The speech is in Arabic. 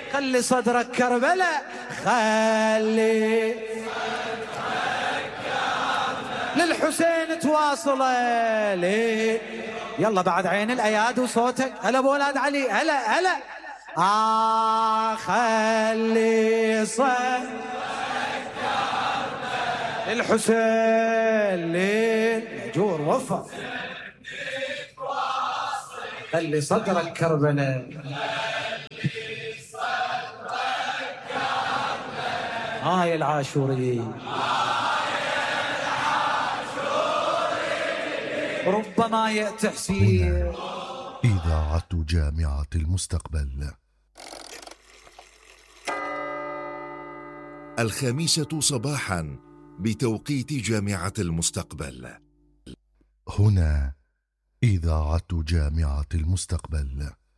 خلي صدرك كربلة، خلي للحسين تواصله لي. يلا بعد عين الأياد وصوتك، هلا بولاد علي، هلا هلا. خلي صدرك للحسين لي. مأجور وفا. خلي صدرك كربلة، هاي العاشوري ربما يأتي حسين. إذاعة جامعة المستقبل. 5 صباحا بتوقيت جامعة المستقبل. هنا إذاعة جامعة المستقبل.